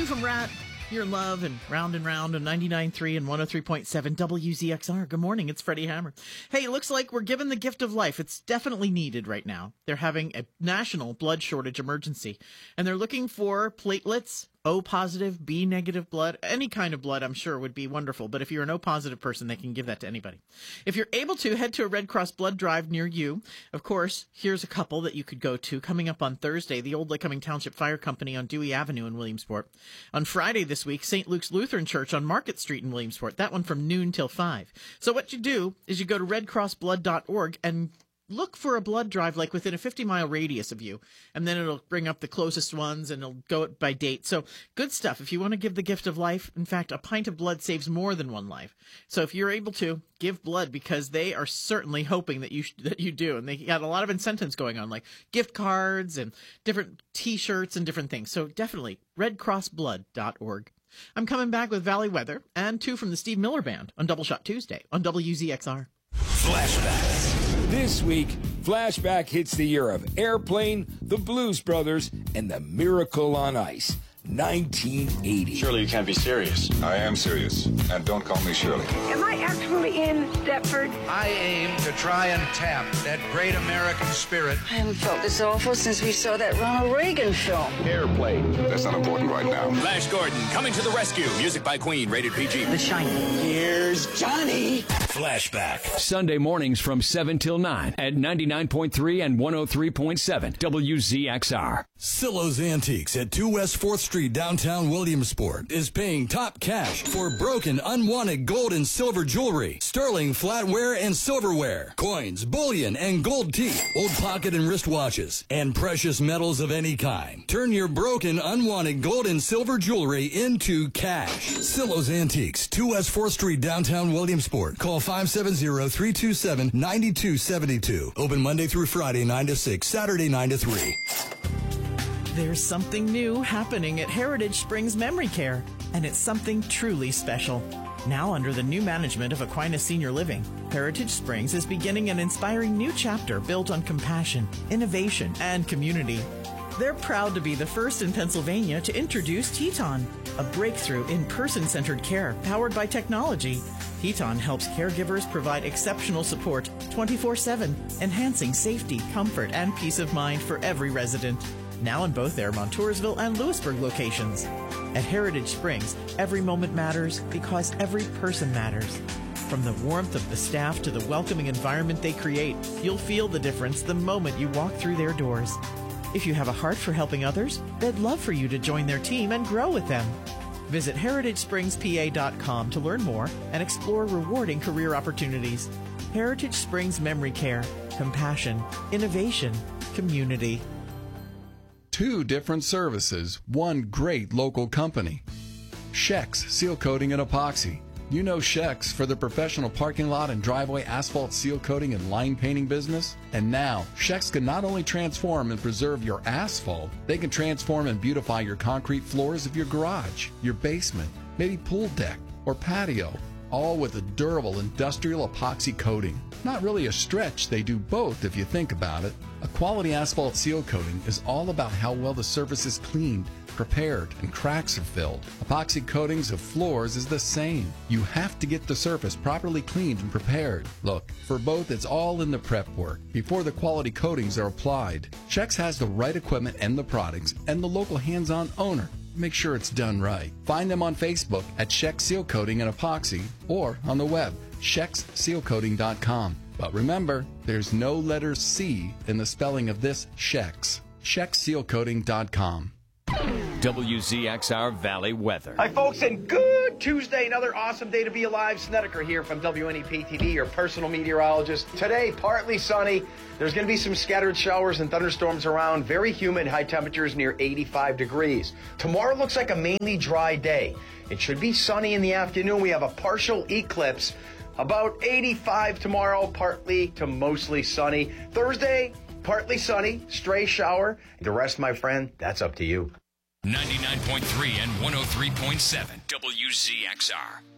Two from Rat. Your love and round on 99.3 and 103.7 WZXR. Good morning. It's Freddie Hammer. Hey, it looks like we're given the gift of life. It's definitely needed right now. They're having a national blood shortage emergency, and they're looking for platelets, O positive, B negative blood. Any kind of blood, I'm sure, would be wonderful. But if you're an O positive person, they can give that to anybody. If you're able to, head to a Red Cross blood drive near you. Of course, here's a couple that you could go to. Coming up on Thursday, the Old Lycoming Township Fire Company on Dewey Avenue in Williamsport. On Friday this week, St. Luke's Lutheran Church on Market Street in Williamsport. That one from noon till 5. So what you do is you go to redcrossblood.org and look for a blood drive like within a 50-mile radius of you, and then it'll bring up the closest ones, and it'll go by date. So good stuff. If you want to give the gift of life, in fact, a pint of blood saves more than one life. So if you're able to, give blood, because they are certainly hoping that you do. And they got a lot of incentives going on, like gift cards and different T-shirts and different things. So definitely, redcrossblood.org. I'm coming back with Valley Weather and two from the Steve Miller Band on Double Shot Tuesday on WZXR. Flashbacks. This week, Flashback hits the year of Airplane, the Blues Brothers, and the Miracle on Ice, 1980. Surely you can't be serious. I am serious, and don't call me Shirley. Am I actually in Deptford? I aim to try and tap that great American spirit. I haven't felt this awful since we saw that Ronald Reagan film. Airplane. That's not important right now. Flash Gordon, coming to the rescue. Music by Queen, rated PG. The Shining. Here's Johnny. Flashback. Sunday mornings from 7 till 9 at 99.3 and 103.7 WZXR. Silo's Antiques at 2 West 4th Street, downtown Williamsport, is paying top cash for broken, unwanted gold and silver jewelry, sterling flatware and silverware, coins, bullion, and gold teeth, old pocket and wrist watches, and precious metals of any kind. Turn your broken, unwanted gold and silver jewelry into cash. Silo's Antiques, 2 West 4th Street, downtown Williamsport. Call 570-327-9272. Open Monday through Friday, 9 to 6, Saturday, 9 to 3. There's something new happening at Heritage Springs Memory Care, and it's something truly special. Now under the new management of Aquinas Senior Living, Heritage Springs is beginning an inspiring new chapter built on compassion, innovation, and community. They're proud to be the first in Pennsylvania to introduce Teton, a breakthrough in person-centered care powered by technology. Teton helps caregivers provide exceptional support 24/7, enhancing safety, comfort, and peace of mind for every resident. Now in both their Montoursville and Lewisburg locations. At Heritage Springs, every moment matters because every person matters. From the warmth of the staff to the welcoming environment they create, you'll feel the difference the moment you walk through their doors. If you have a heart for helping others, they'd love for you to join their team and grow with them. Visit heritagespringspa.com to learn more and explore rewarding career opportunities. Heritage Springs Memory Care. Compassion, innovation, community. Two different services, one great local company. Shex Seal Coating and Epoxy. You know Shex for the professional parking lot and driveway asphalt seal coating and line painting business. And now, Shex can not only transform and preserve your asphalt, they can transform and beautify your concrete floors of your garage, your basement, maybe pool deck or patio, all with a durable industrial epoxy coating. Not really a stretch, they do both if you think about it. A quality asphalt seal coating is all about how well the surface is cleaned, prepared, and cracks are filled. Epoxy coatings of floors is the same. You have to get the surface properly cleaned and prepared. Look, for both it's all in the prep work before the quality coatings are applied. Shex has the right equipment and the products and the local hands-on owner. Make sure it's done right. Find them on Facebook at Shex Seal Coating and Epoxy or on the web, shexsealcoating.com. But remember, there's no letter C in the spelling of this Shex. shexsealcoating.com. WZXR Valley Weather. Hi, folks, and good Tuesday. Another awesome day to be alive. Snedeker here from WNEP-TV, your personal meteorologist. Today, partly sunny. There's going to be some scattered showers and thunderstorms around. Very humid, high temperatures near 85 degrees. Tomorrow looks like a mainly dry day. It should be sunny in the afternoon. We have a partial eclipse. About 85 tomorrow, partly to mostly sunny. Thursday, partly sunny, stray shower. The rest, my friend, that's up to you. 99.3 and 103.7 WZXR.